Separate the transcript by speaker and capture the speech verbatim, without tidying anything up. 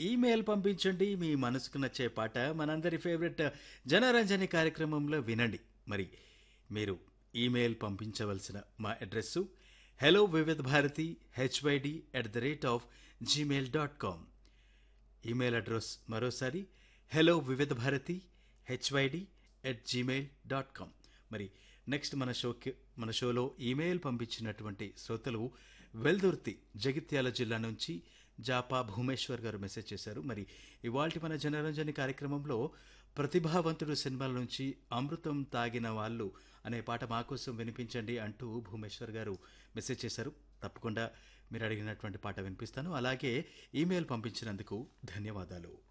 Speaker 1: Email పంపించండి మీ మనసుకు నచ్చే పాట మనందరి ఫేవరెట్ జనరంజని కార్యక్రమంలో వినండి. మరి మీరు ఈమెయిల్ పంపించవలసిన మా అడ్రస్సు హలో వివిధ Bharati HYD at the rate of Gmail dot com. Email address మరోసారి హలో వివిధ Bharati HYD at Gmail dot com. మరి నెక్స్ట్ మన షోకి మన షోలో ఈమెయిల్ పంపించినటువంటి శ్రోతలు వెల్దుర్తి జగిత్యాల జిల్లా నుంచి జాపా భూమేశ్వర్ గారు మెసేజ్ చేశారు. మరి ఇవాల్టి మన జనరంజని కార్యక్రమంలో ప్రతిభావంతుడు సినిమాల నుంచి అమృతం తాగిన వాళ్ళు అనే పాట మా కోసం వినిపించండి అంటూ భూమేశ్వర్ గారు మెసేజ్ చేశారు. తప్పకుండా మీరు అడిగినటువంటి పాట వినిపిస్తాను. అలాగే ఈమెయిల్ పంపించినందుకు ధన్యవాదాలు.